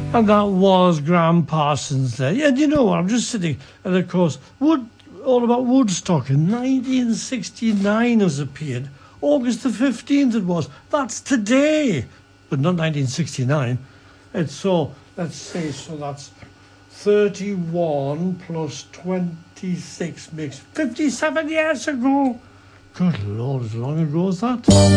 And that was Graham Parsons there. Yeah, do you know what? I'm just sitting, and of course, All About Woodstock in 1969 has appeared. August the 15th it was. That's today, but not 1969. It's so, let's say, so that's 31 plus 26 makes 57 years ago. Good Lord, as long ago as that.